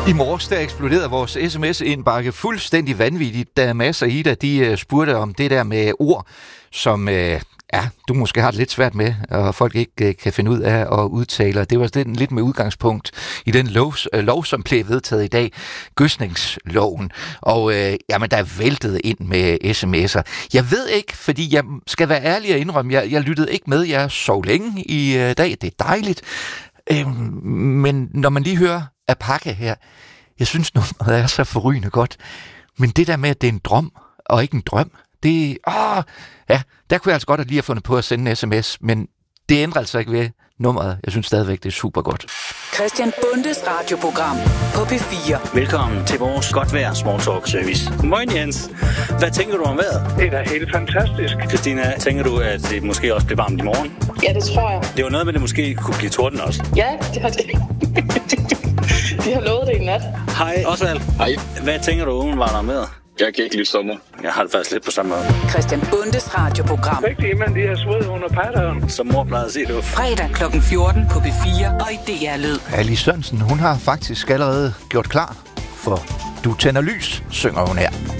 I morges der eksploderede vores sms-indbakke fuldstændig vanvittigt, da Mads og Ida de spurgte om det der med ord, som du måske har det lidt svært med, og folk ikke kan finde ud af at udtale. Det var lidt med udgangspunkt i den lov, som blev vedtaget i dag, gødsningsloven. Og der er væltet ind med sms'er. Jeg ved ikke, fordi jeg skal være ærlig og indrømme, jeg lyttede ikke med. Jeg sov længe i dag. Det er dejligt. Men når man lige hører af pakke her, jeg synes nummeret er så forrygende godt. Men det der med, at det er en drøm, og ikke en drøm, det der kunne jeg altså godt lige have fundet på at sende en sms, men det ændrer altså ikke ved nummeret. Jeg synes stadigvæk, det er super godt. Christian Bundes radioprogram på P4. Velkommen til vores godt vejr small talk service. Moin Jens. Hvad tænker du om vejret? Det er da helt fantastisk. Christina, tænker du, at det måske også bliver varmt i morgen? Ja, det tror jeg. Det var noget med, at det måske kunne blive torden også. Ja, det har det. De har lovet det i nat. Hej, Osvald. Hej. Hvad tænker du umiddelbart om vejret? Jeg kan ikke lide sommer. Jeg har det faktisk lidt på samme måde. Christian Bundes radioprogram. Rigtig, men de har sved under patteren. Som mor plejede at sige det. Fredag kl. 14 på P4 og i DR Lyd. Ali Sørensen, hun har faktisk allerede gjort klar for Du tænder lys, synger hun her.